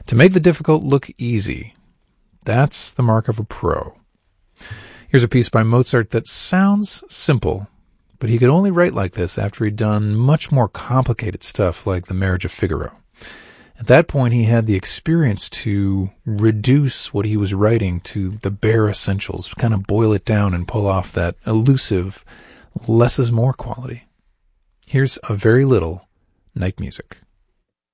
To make the difficult look easy, that's the mark of a pro. Here's a piece by Mozart that sounds simple, but he could only write like this after he'd done much more complicated stuff like The Marriage of Figaro. At that point, he had the experience to reduce what he was writing to the bare essentials, kind of boil it down and pull off that elusive less is more quality. Here's a very little Night Music.